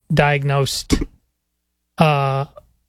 diagnosed her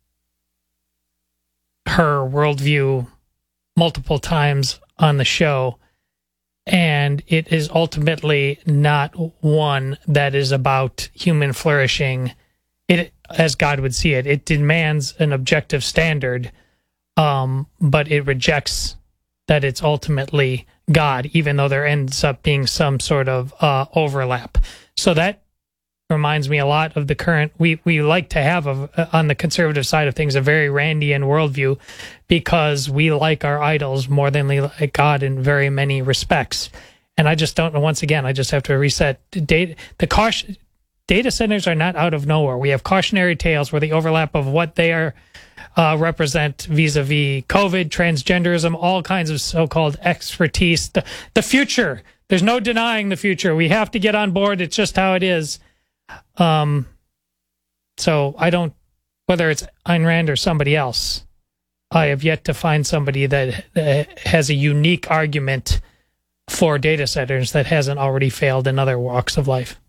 worldview multiple times on the show, and it is ultimately not one that is about human flourishing. It, as God would see it, it demands an objective standard, but it rejects that it's ultimately God, even though there ends up being some sort of overlap. So that reminds me a lot of the current, we like to have, on the conservative side of things, a very Randian worldview, because we like our idols more than we like God in very many respects. And I just don't know, once again, I just have to reset. Data centers are not out of nowhere. We have cautionary tales where the overlap of what they are represent vis-a-vis COVID, transgenderism, all kinds of so-called expertise. The future, there's no denying the future. We have to get on board. It's just how it is. So I don't, whether it's Ayn Rand or somebody else, I have yet to find somebody that has a unique argument for data centers that hasn't already failed in other walks of life.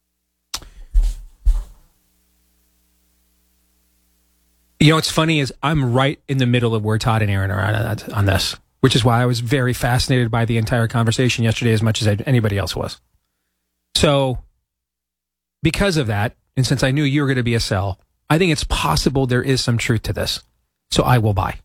You know, what's funny is I'm right in the middle of where Todd and Aaron are on this, which is why I was very fascinated by the entire conversation yesterday as much as anybody else was. So, because of that, and since I knew you were going to be a sell, I think it's possible there is some truth to this. So I will buy.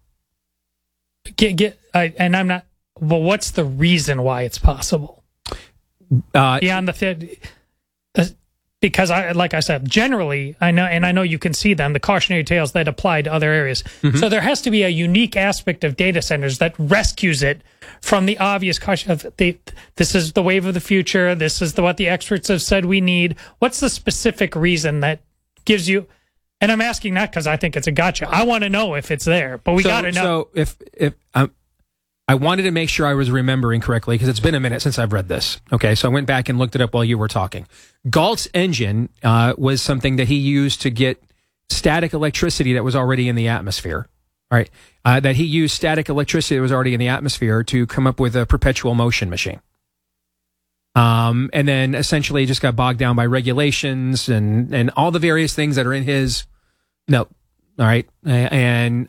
And I'm not, well, what's the reason why it's possible? Beyond because like I said, generally, I know you can see them, the cautionary tales that apply to other areas. Mm-hmm. So there has to be a unique aspect of data centers that rescues it from the obvious caution of this is the wave of the future. This is what the experts have said we need. What's the specific reason that gives you? And I'm asking that because I think it's a gotcha. I want to know if it's there, but we got to know. So if I wanted to make sure I was remembering correctly, because it's been a minute since I've read this. Okay, so I went back and looked it up while you were talking. Galt's engine was something that he used to get static electricity that was already in the atmosphere. All right, that he used static electricity that was already in the atmosphere to come up with a perpetual motion machine. And then essentially just got bogged down by regulations and all the various things that are in his note. All right, and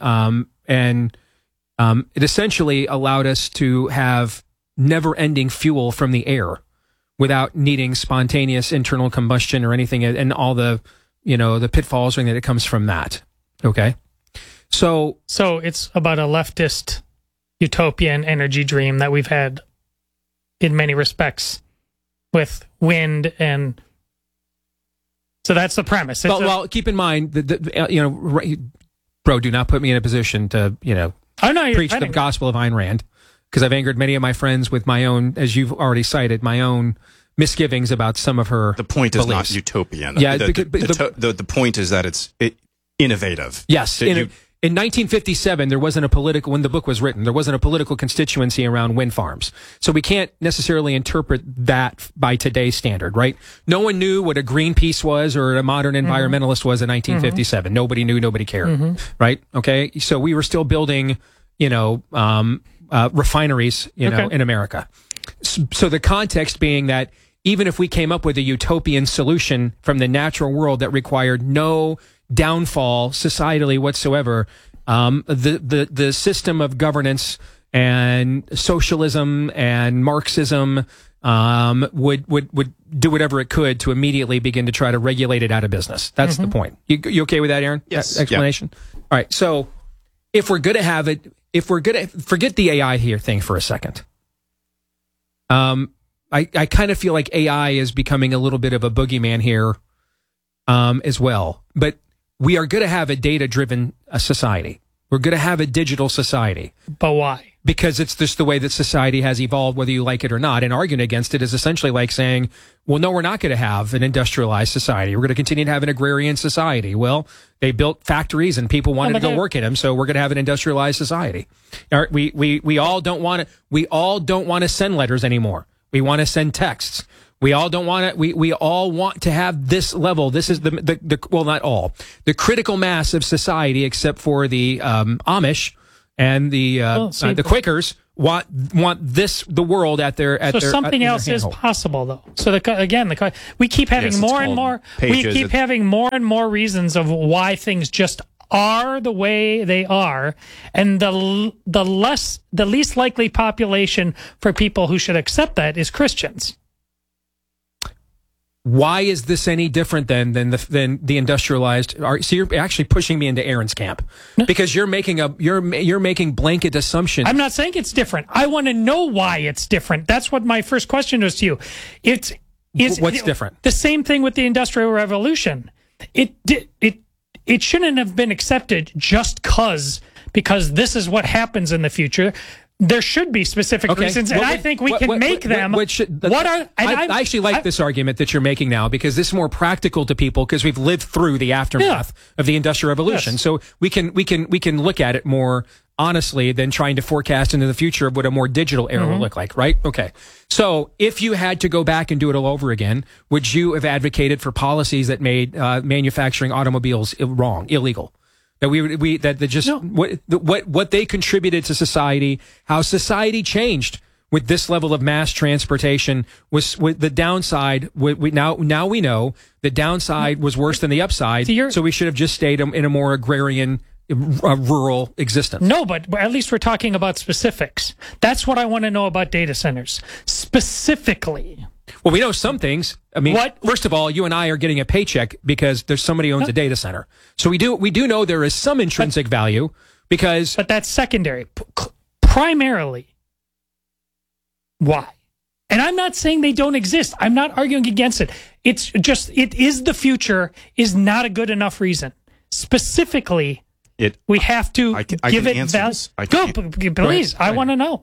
it essentially allowed us to have never-ending fuel from the air without needing spontaneous internal combustion or anything, and all the, the pitfalls that it comes from that. Okay, so it's about a leftist utopian energy dream that we've had in many respects with wind, and so that's the premise. Well, keep in mind that bro, do not put me in a position to preach the gospel of Ayn Rand, because I've angered many of my friends with my own, as you've already cited, my own misgivings about some of her The point is beliefs. not utopian. Yeah, the point is that it's innovative. Yes. In 1957, there wasn't a political, when the book was written, there wasn't a political constituency around wind farms. So we can't necessarily interpret that by today's standard, right? No one knew what a Greenpeace was or a modern environmentalist was in 1957. Mm-hmm. Nobody knew, nobody cared, right? Okay. So we were still building, refineries, in America. So the context being that even if we came up with a utopian solution from the natural world that required no downfall societally whatsoever, the system of governance and socialism and Marxism would do whatever it could to immediately begin to try to regulate it out of business. That's the point. You okay with that, Aaron? Yes. Explanation? Yeah. All right. So if we're going to have it, forget the AI here thing for a second. I kind of feel like AI is becoming a little bit of a boogeyman here as well. But we are going to have a data-driven society. We're going to have a digital society. But why? Because it's just the way that society has evolved, whether you like it or not. And arguing against it is essentially like saying, well, no, we're not going to have an industrialized society. We're going to continue to have an agrarian society. Well, they built factories and people wanted to go work in them, so we're going to have an industrialized society. We all don't want to send letters anymore. We want to send texts. We all don't want to. We all want to have this level. This is the well, not all, the critical mass of society, except for the Amish and the Quakers, want the world at their so something else is possible though. So we keep having more and more. We keep having more and more reasons of why things just are the way they are, and the least likely population for people who should accept that is Christians. Why is this any different than the industrialized? So you're actually pushing me into Aaron's camp because you're making blanket assumptions. I'm not saying it's different. I want to know why it's different. That's what my first question was to you. What's different? The same thing with the Industrial Revolution. It shouldn't have been accepted just because this is what happens in the future. There should be specific reasons, and I think we can make them. I actually like this argument that you're making now because this is more practical to people because we've lived through the aftermath of the Industrial Revolution. Yes. So we can look at it more honestly than trying to forecast into the future of what a more digital era will look like, right? Okay. So if you had to go back and do it all over again, would you have advocated for policies that made manufacturing automobiles illegal? That what they contributed to society, how society changed with this level of mass transportation was the downside. Now we know the downside was worse than the upside. So we should have just stayed in a more agrarian, rural existence. No, but at least we're talking about specifics. That's what I want to know about data centers specifically. Well, we know some things. I mean, first of all, you and I are getting a paycheck because there's somebody who owns a data center. So we do know there is some intrinsic value because... But that's secondary. Primarily, why? And I'm not saying they don't exist. I'm not arguing against it. It's just, it is the future is not a good enough reason. Specifically, we have to give it value. Go, please. I want to know.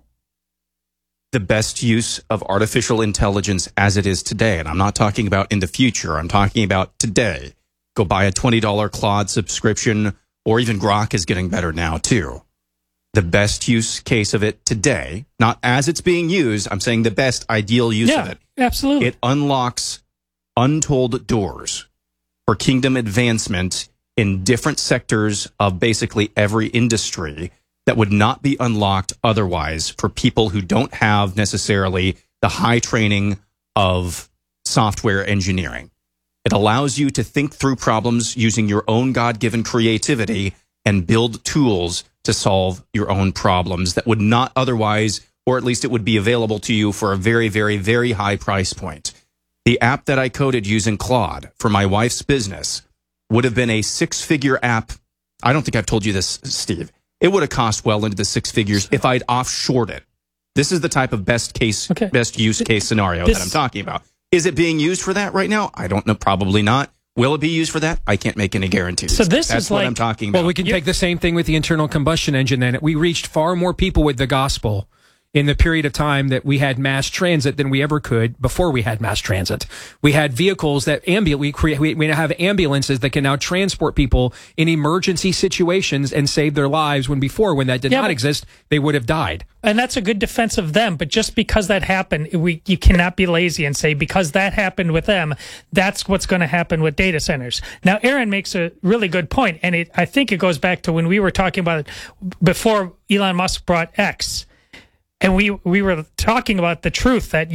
The best use of artificial intelligence as it is today, and I'm not talking about in the future, I'm talking about today. Go buy a $20 Claude subscription, or even Grok is getting better now too. The best use case of it today, not as it's being used, I'm saying the best ideal use of it. Absolutely. It unlocks untold doors for kingdom advancement in different sectors of basically every industry that would not be unlocked otherwise for people who don't have necessarily the high training of software engineering. It allows you to think through problems using your own God-given creativity and build tools to solve your own problems that would not otherwise, or at least it would be available to you for a very, very, very high price point. The app that I coded using Claude for my wife's business would have been a six-figure app. I don't think I've told you this, Steve. It would have cost well into the six figures if I'd offshored it. This is the type of best use case scenario that I'm talking about. Is it being used for that right now? I don't know. Probably not. Will it be used for that? I can't make any guarantees. So that's what I'm talking about. Well, we can take the same thing with the internal combustion engine then. We reached far more people with the gospel in the period of time that we had mass transit than we ever could before we had mass transit. We had vehicles that we have ambulances that can now transport people in emergency situations and save their lives when that did not exist, they would have died. And that's a good defense of them. But just because that happened, you cannot be lazy and say, because that happened with them, that's what's going to happen with data centers. Now, Aaron makes a really good point, and I think it goes back to when we were talking about it before Elon Musk brought X. And we were talking about the truth that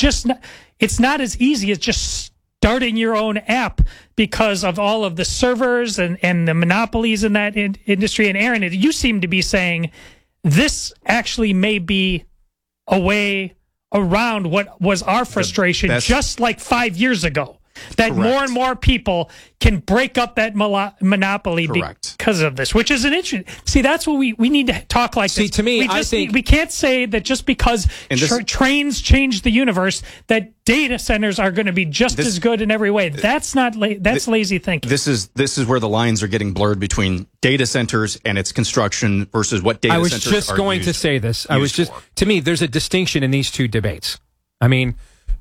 it's not as easy as just starting your own app because of all of the servers and the monopolies in that industry. And Aaron, you seem to be saying this actually may be a way around what was our frustration just like 5 years ago. That Correct. More and more people can break up that monopoly because of this, which is an issue. See, that's what we need to talk like this. To me, I think we can't say that just because trains change the universe, that data centers are going to be just as good in every way. That's not that's lazy thinking. This is where the lines are getting blurred between data centers and its construction versus what data centers are. I was just going to say this. To me, there's a distinction in these two debates. I mean,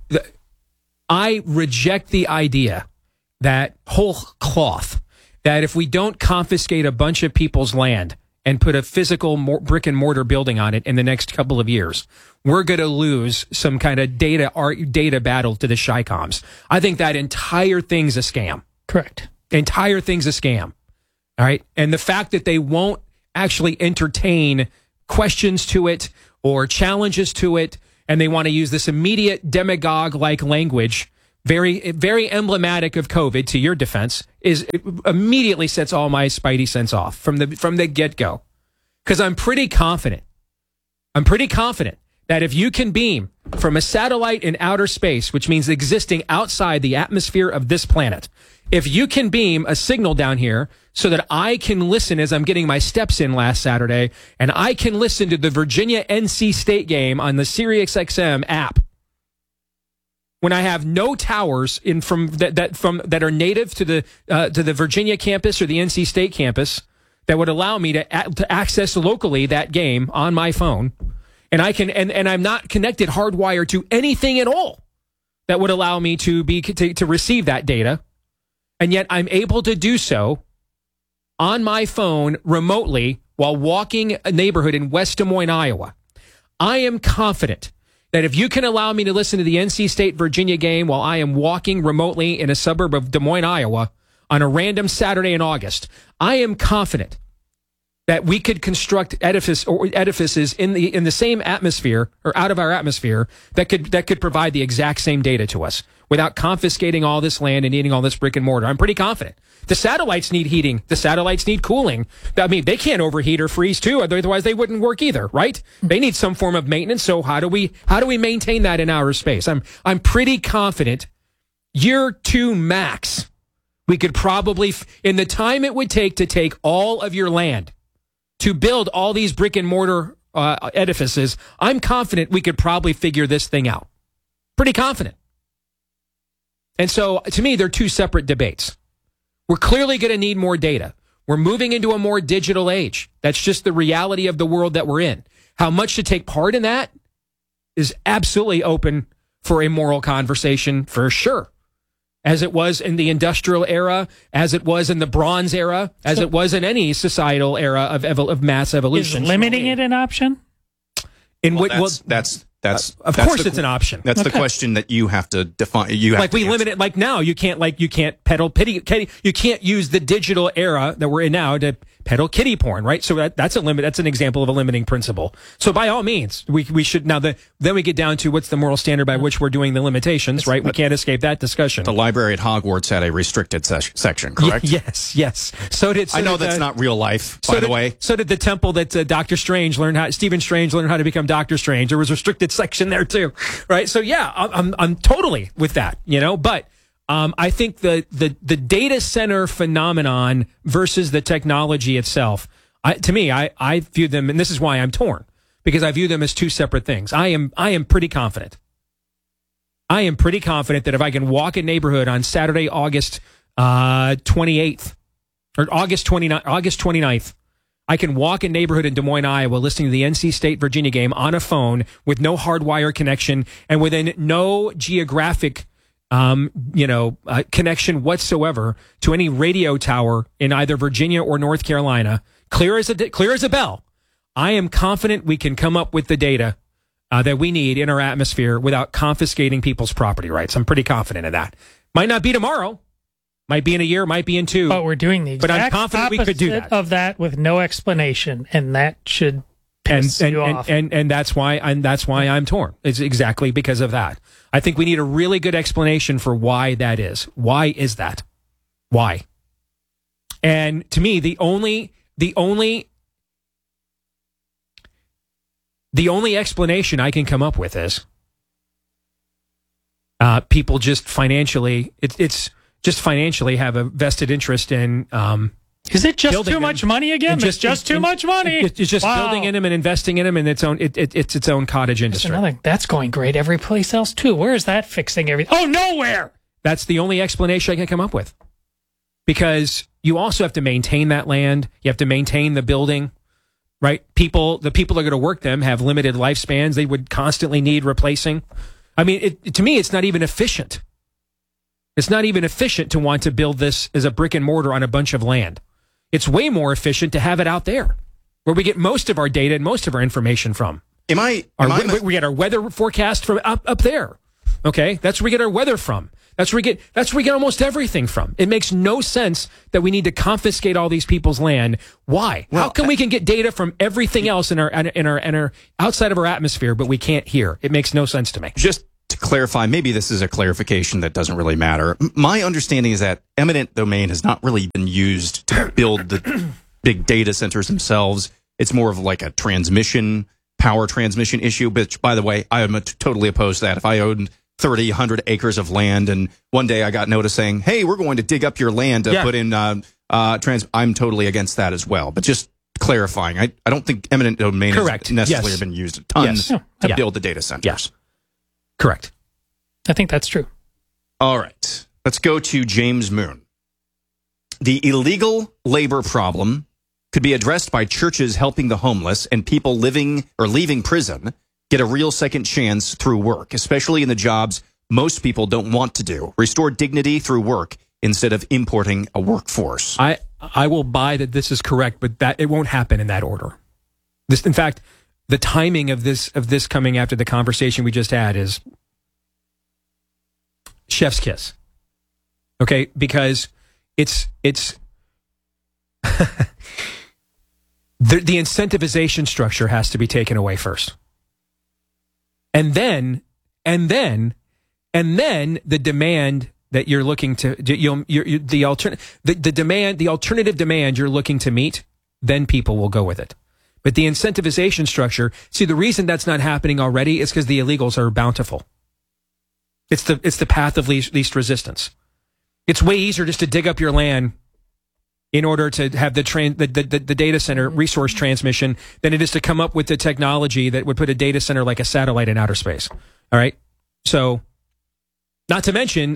I reject the idea that whole cloth, that if we don't confiscate a bunch of people's land and put a physical brick and mortar building on it in the next couple of years, we're going to lose some kind of data battle to the Chi-Coms. I think that entire thing's a scam. Correct. Entire thing's a scam. All right. And the fact that they won't actually entertain questions to it or challenges to it, and they want to use this immediate demagogue-like language, very, very emblematic of COVID, to your defense, it immediately sets all my spidey sense off from the get-go. Because I'm pretty confident that if you can beam from a satellite in outer space, which means existing outside the atmosphere of this planet, if you can beam a signal down here so that I can listen as I'm getting my steps in last Saturday, and I can listen to the Virginia NC State game on the SiriusXM app, when I have no towers that are native to the Virginia campus or the NC State campus that would allow me to access locally that game on my phone, and I can and I'm not connected hardwired to anything at all that would allow me to receive that data, and yet I'm able to do so on my phone remotely while walking a neighborhood in West Des Moines, Iowa. I am confident that if you can allow me to listen to the NC State Virginia game while I am walking remotely in a suburb of Des Moines, Iowa on a random Saturday in August, I am confident that we could construct edifices in the same atmosphere or out of our atmosphere that could provide the exact same data to us without confiscating all this land and needing all this brick and mortar. I'm pretty confident. The satellites need heating. The satellites need cooling. I mean, they can't overheat or freeze too, otherwise they wouldn't work either, right? They need some form of maintenance. So how do we maintain that in outer space? I'm pretty confident year 2 max, we could probably, in the time it would take to take all of your land to build all these brick and mortar edifices, I'm confident we could probably figure this thing out. Pretty confident. And so, to me, they're two separate debates. We're clearly going to need more data. We're moving into a more digital age. That's just the reality of the world that we're in. How much to take part in that is absolutely open for a moral conversation, for sure. As it was in the industrial era, as it was in the Bronze era, as it was in any societal era of mass evolution. Is limiting it an option? Of course, it's an option. That's the question that you have to define. Limit it. Like now, you can't peddle kitty. You can't use the digital era that we're in now to peddle kitty porn, right? So that's a limit. That's an example of a limiting principle. So by all means, we should now. Then we get down to what's the moral standard by which we're doing the limitations, right? We can't escape that discussion. The library at Hogwarts had a restricted section, correct? Yes. I know that's not real life, by the way. So did the temple that Stephen Strange learned how to become Doctor Strange. There was a restricted section there too, right? So yeah, I'm totally with that, but I think the data center phenomenon versus the technology itself, to me, I view them, and this is why I'm torn, because I view them as two separate things. I am pretty confident. I am pretty confident that if I can walk a neighborhood on Saturday, August 28th, or August 29th, I can walk a neighborhood in Des Moines, Iowa, listening to the NC State Virginia game on a phone with no hardwire connection and within no geographic connection whatsoever to any radio tower in either Virginia or North Carolina, clear as a bell. I am confident we can come up with the data that we need in our atmosphere without confiscating people's property rights. I'm pretty confident of that. Might not be tomorrow. Might be in a year, might be in 2. But we're doing the exact but I'm confident we could do that. Of that with no explanation, and that should piss you off. And that's why I'm torn. It's exactly because of that. I think we need a really good explanation for why that is. Why is that? Why? And to me, the only explanation I can come up with is people just financially just financially have a vested interest in. Is it just too much money again? It's just too much money. It's just building in them and investing in them in its own. It's its own cottage industry. That's going great every place else too. Where is that fixing everything? Oh, nowhere. That's the only explanation I can come up with. Because you also have to maintain that land. You have to maintain the building, right? The people that are going to work them have limited lifespans. They would constantly need replacing. I mean, to me, it's not even efficient. It's not even efficient to want to build this as a brick and mortar on a bunch of land. It's way more efficient to have it out there, where we get most of our data and most of our information from. We get our weather forecast from up there. Okay, that's where we get our weather from. That's where we get almost everything from. It makes no sense that we need to confiscate all these people's land. Why? Well, how come we can get data from everything else in our outside of our atmosphere, but we can't here? It makes no sense to me. Just to clarify, maybe this is a clarification that doesn't really matter. My understanding is that eminent domain has not really been used to build the big data centers themselves. It's more of like a power transmission issue, which, by the way, I am totally opposed to that. If I owned 30, 100 acres of land, and one day I got notice saying, hey, we're going to dig up your land to put in I'm totally against that as well. But just clarifying, I don't think eminent domain has necessarily been used a ton to build the data centers. Yes. Correct. I think that's true. All right. Let's go to James Moon. The illegal labor problem could be addressed by churches helping the homeless and people living or leaving prison get a real second chance through work, especially in the jobs most people don't want to do. Restore dignity through work instead of importing a workforce. I will buy that this is correct, but that it won't happen in that order. This, in fact, the timing of this coming after the conversation we just had is chef's kiss. Okay, because it's the incentivization structure has to be taken away first. And then the demand that you're looking to, the alternative demand you're looking to meet, then people will go with it. But the incentivization structure, see, the reason that's not happening already is because the illegals are bountiful. It's the path of least resistance. It's way easier just to dig up your land in order to have the data center resource transmission than it is to come up with the technology that would put a data center like a satellite in outer space. All right. So not to mention,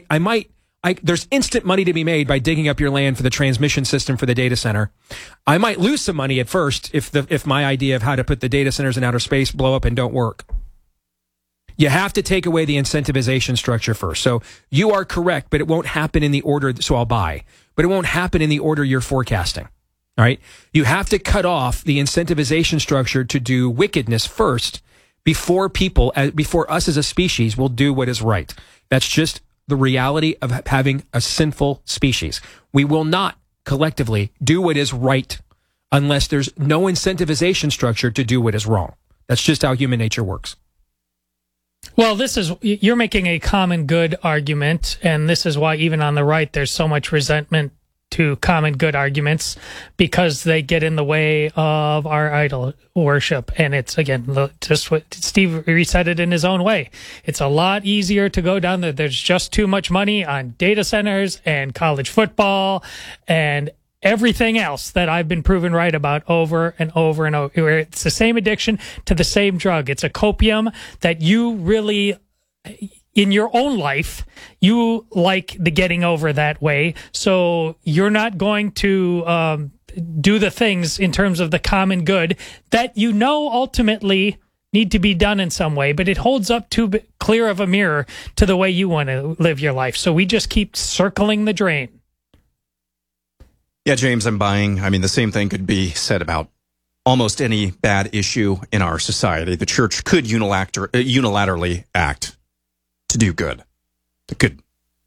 there's instant money to be made by digging up your land for the transmission system for the data center. I might lose some money at first if my idea of how to put the data centers in outer space blow up and don't work. You have to take away the incentivization structure first. So you are correct, but it won't happen in the order, so I'll buy. But it won't happen in the order you're forecasting. All right? You have to cut off the incentivization structure to do wickedness first before us as a species will do what is right. That's just the reality of having a sinful species. We will not collectively do what is right unless there's no incentivization structure to do what is wrong. That's just how human nature works. Well, you're making a common good argument, and this is why even on the right there's so much resentment to common good arguments, because they get in the way of our idol worship. And it's, again, just what Steve said it in his own way. It's a lot easier to go down there's just too much money on data centers and college football and everything else that I've been proven right about over and over and over. It's the same addiction to the same drug. It's a copium that you really, in your own life, you like the getting over that way. So you're not going to do the things in terms of the common good that ultimately need to be done in some way, but it holds up too clear of a mirror to the way you want to live your life. So we just keep circling the drain. Yeah, James, I'm buying. I mean, the same thing could be said about almost any bad issue in our society. The church could unilaterally act to do good. Good.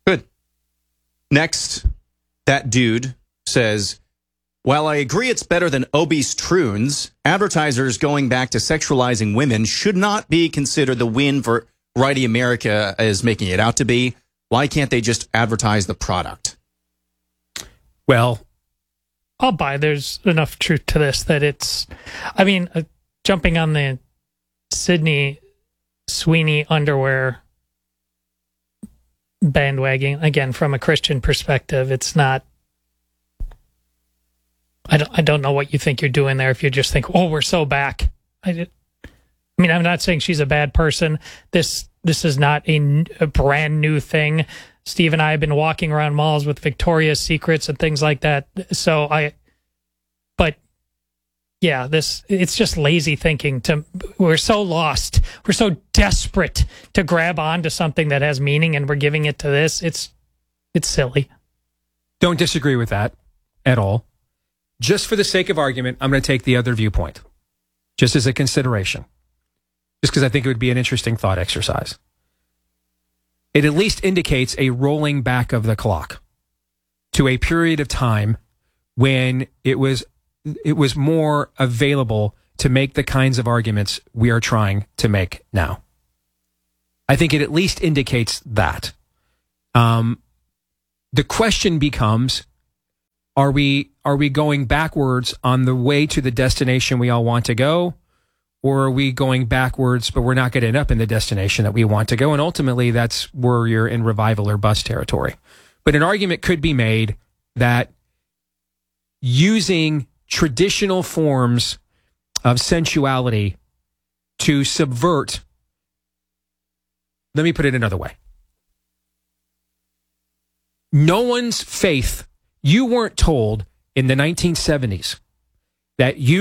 Next, that dude says, while I agree it's better than obese troons, advertisers going back to sexualizing women should not be considered the win for Righty America is making it out to be. Why can't they just advertise the product? Well, I'll buy there's enough truth to this that jumping on the Sydney Sweeney underwear bandwagon, again, from a Christian perspective, it's not, I don't know what you think you're doing there if you just think, oh, we're so back. I'm not saying she's a bad person. This is not a brand new thing. Steve and I have been walking around malls with Victoria's Secrets and things like that. It's just lazy thinking. We're so lost. We're so desperate to grab onto something that has meaning, and we're giving it to this. It's silly. Don't disagree with that at all. Just for the sake of argument, I'm going to take the other viewpoint, just as a consideration, just because I think it would be an interesting thought exercise. it at least indicates a rolling back of the clock to a period of time when it was more available to make the kinds of arguments we are trying to make now. I think it at least indicates that. The question becomes, are we going backwards on the way to the destination we all want to go? Or are we going backwards, but we're not going to end up in the destination that we want to go? And ultimately, that's where you're in revival or bust territory. But an argument could be made that using traditional forms of sensuality to subvert, let me put it another way. No one's faith, you weren't told in the 1970s that you